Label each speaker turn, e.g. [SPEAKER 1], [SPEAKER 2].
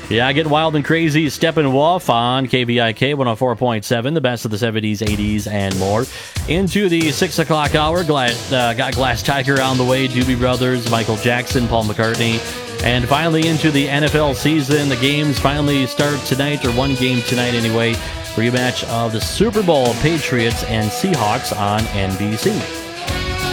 [SPEAKER 1] Yeah, get wild and crazy. Steppenwolf on KVIK 104.7, the best of the 70s, 80s, and more. Into the 6 o'clock hour, got Glass Tiger on the way, Doobie Brothers, Michael Jackson, Paul McCartney. And finally into the NFL season. The games finally start tonight, or one game tonight anyway. Rematch of the Super Bowl, Patriots and Seahawks on NBC.